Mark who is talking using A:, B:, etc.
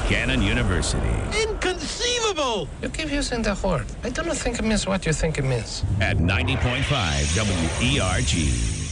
A: Buchanan University.
B: Inconceivable!
C: You keep using the word. I do not think it means what you think it means.
A: At 90.5 WERG.